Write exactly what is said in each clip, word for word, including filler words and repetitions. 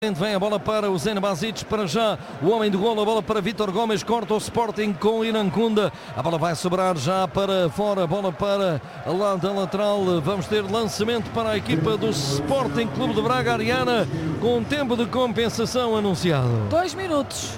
Vem a bola para o Zen Basic, para já o homem do golo, a bola para Vítor Gomes, corta o Sporting com Irancunda, a bola vai sobrar já para fora, a bola para lá da lateral, vamos ter lançamento para a equipa do Sporting Clube de Braga, Ariana, com tempo de compensação anunciado. Dois minutos.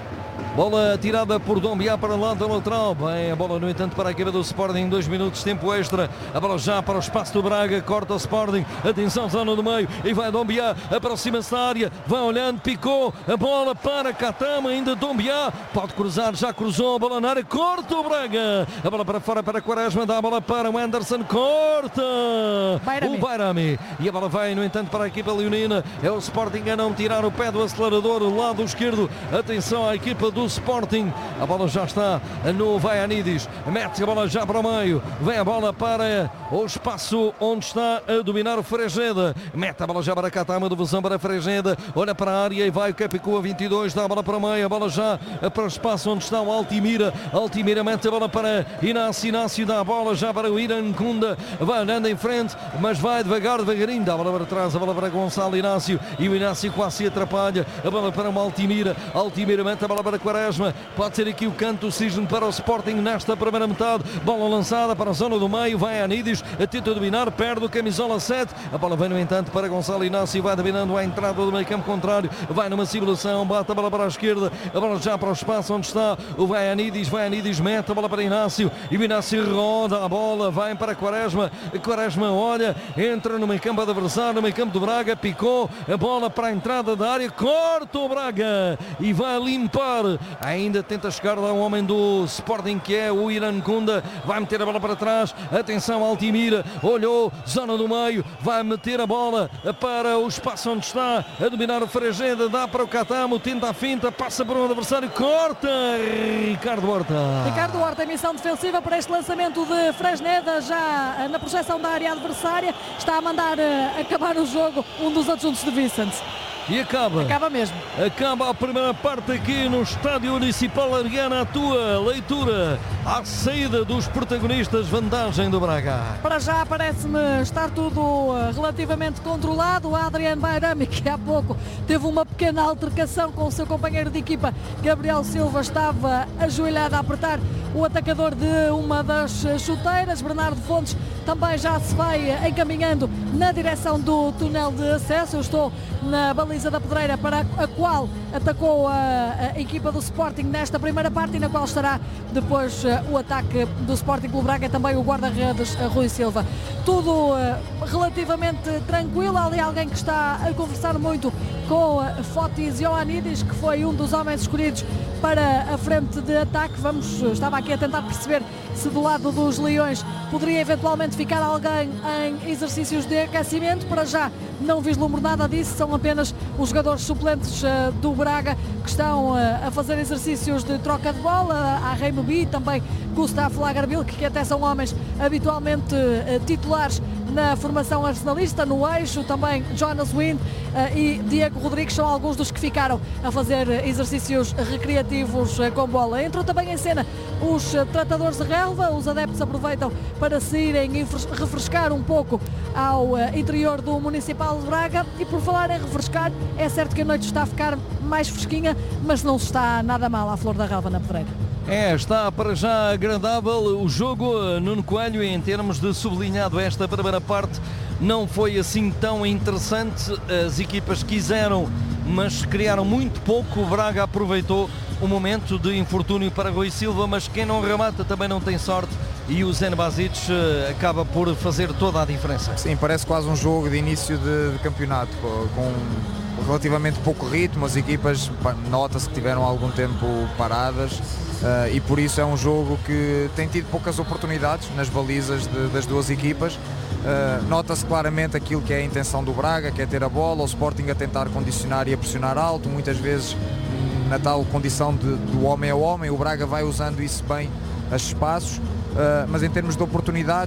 Bola tirada por Dombiá para lá da lateral. Bem, a bola no entanto para a equipa do Sporting. Dois minutos, tempo extra. A bola já para o espaço do Braga. Corta o Sporting. Atenção, zona do meio. E vai Dombiá. Aproxima-se da área. Vai olhando, picou. A bola para Katama. Ainda Dombiá. Pode cruzar. Já cruzou a bola na área. Corta o Braga. A bola para fora para Quaresma. Dá a bola para o Anderson. Corta Bairami. o Bairami. E a bola vai no entanto para a equipa leonina. É o Sporting a não tirar o pé do acelerador. Lado esquerdo. Atenção à equipa do do Sporting, a bola já está no Vaianidis, mete a bola já para o meio, vem a bola para o espaço onde está a dominar o Frejeda, mete a bola já para Katama, devolução para Frejeda, olha para a área e vai o Capicua vinte e dois, dá a bola para o meio, a bola já para o espaço onde está o Altimira, Altimira mete a bola para Inácio, Inácio dá a bola já para o Irancunda, vai andando em frente, mas vai devagar, devagarinho, dá a bola para trás, a bola para Gonçalo Inácio, e o Inácio quase se atrapalha, a bola para o Altimira, Altimira mete a bola para Quaresma, pode ser aqui o canto do cisne para o Sporting nesta primeira metade, bola lançada para a zona do meio, vai a Anidis, tenta dominar, perde o camisola sete, a bola vem no entanto para Gonçalo Inácio, vai dominando a entrada do meio campo contrário, vai numa simulação, bate a bola para a esquerda, a bola já para o espaço onde está o vai Anidis, vai Anidis, mete a bola para Inácio, e o Inácio roda a bola, vai para Quaresma, Quaresma olha, entra no meio campo adversário, no meio campo do Braga, picou a bola para a entrada da área, corta o Braga, e vai limpar. Ainda tenta chegar lá um homem do Sporting que é o Irancunda, vai meter a bola para trás, atenção Altimira, olhou, zona do meio, vai meter a bola para o espaço onde está a dominar o Frejeda, dá para o Katamo, tenta a finta, passa por um adversário, corta Ricardo Horta. Ricardo Horta, missão defensiva para este lançamento de Fresneda, já na projeção da área adversária, está a mandar acabar o jogo um dos adjuntos de Vicente. E acaba. Acaba mesmo. Acaba a primeira parte aqui no Estádio Municipal Ariana. A tua leitura à saída dos protagonistas, vantagem do Braga. Para já parece-me estar tudo relativamente controlado. Adrian Bairami, que há pouco teve uma pequena altercação com o seu companheiro de equipa, Gabriel Silva, estava ajoelhado a apertar o atacador de uma das chuteiras. Bernardo Fontes também já se vai encaminhando na direção do túnel de acesso. Eu estou na baliza da Pedreira, para a qual atacou a, a equipa do Sporting nesta primeira parte, e na qual estará depois uh, o ataque do Sporting Clube Braga, também o guarda-redes uh, Rui Silva. Tudo uh, relativamente tranquilo. Há ali alguém que está a conversar muito com uh, Fotis Ioannidis, que foi um dos homens escolhidos para a frente de ataque. Vamos, estava aqui a tentar perceber se do lado dos Leões poderia eventualmente ficar alguém em exercícios de aquecimento. Para já não vislumbro nada disso, são apenas os jogadores suplentes uh, do Braga que estão uh, a fazer exercícios de troca de bola. Há Rei Mubi, também Gustavo Lagerbill, que até são homens habitualmente uh, titulares na formação arsenalista. No eixo também Jonas Wind uh, e Diego Rodrigues são alguns dos que ficaram a fazer exercícios recreativos uh, com bola. Entram também em cena os uh, tratadores de relva. Os adeptos aproveitam para se irem e refrescar um pouco ao uh, interior do Municipal de Braga. E por falar em refrescar, é certo que a noite está a ficar mais fresquinha, mas não se está nada mal à flor da relva na Pedreira. É, está para já agradável o jogo, Nuno Coelho, em termos de sublinhado esta primeira parte, não foi assim tão interessante, as equipas quiseram, mas criaram muito pouco, o Braga aproveitou o momento de infortúnio para Rui Silva, mas quem não remata também não tem sorte, e o Zen Basic acaba por fazer toda a diferença. Sim, parece quase um jogo de início de, de campeonato, com relativamente pouco ritmo, as equipas nota-se que tiveram algum tempo paradas. Uh, e por isso é um jogo que tem tido poucas oportunidades nas balizas de, das duas equipas. Uh, nota-se claramente aquilo que é a intenção do Braga, que é ter a bola, o Sporting a tentar condicionar e a pressionar alto, muitas vezes na tal condição de, do homem a homem. O Braga vai usando isso bem, a espaços, uh, mas em termos de oportunidades